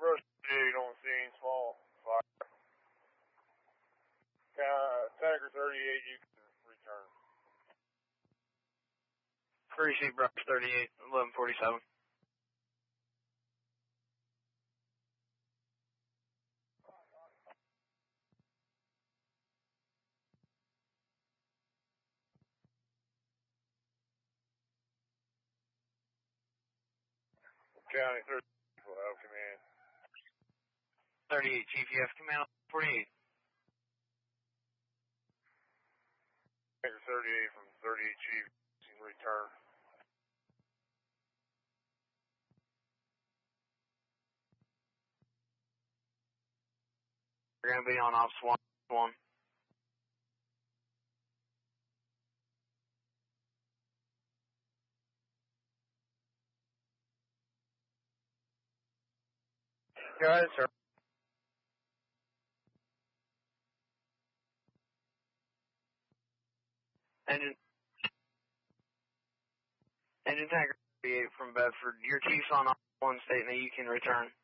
Brush 38 on scene, small fire. Tiger 38, you can return. Appreciate Brush 38, 1147. County 38 will have command. 38, Chief, you have command 48. Tiger 38 from 38, Chief, you can return. We're going to be on Ops 1. Go ahead, sir. Engine Tiger 38 from Bedford. Your chief's on Ops 1 stating that you can return.